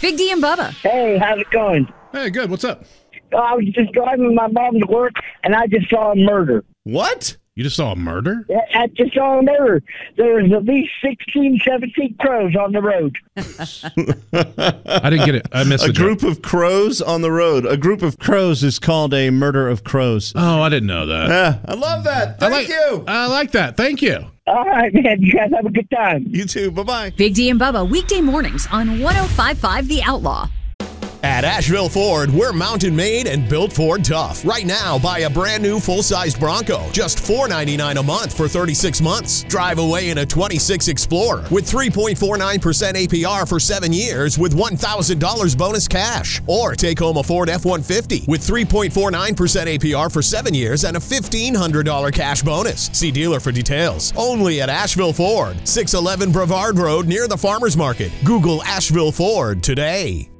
Big D and Bubba. Hey, how's it going? Hey, good. What's up? I was just driving with my mom to work, and I just saw a murder. What? You just saw a murder? I just saw a murder. There was at least 16, 17 crows on the road. I didn't get it. I missed A the group joke. of crows on the road. A group of crows is called a murder of crows. Oh, I didn't know that. Yeah, I love that. Thank you. I like that. Thank you. All right, man. You guys have a good time. You too. Bye-bye. Big D and Bubba, weekday mornings on 105.5 The Outlaw. At Asheville Ford, we're mountain made and built Ford tough. Right now, buy a brand new full-sized Bronco, just $499 a month for 36 months. Drive away in a 26 Explorer with 3.49% APR for 7 years with $1,000 bonus cash. Or take home a Ford F-150 with 3.49% APR for 7 years and a $1,500 cash bonus. See dealer for details. Only at Asheville Ford, 611 Brevard Road near the Farmers Market. Google Asheville Ford today.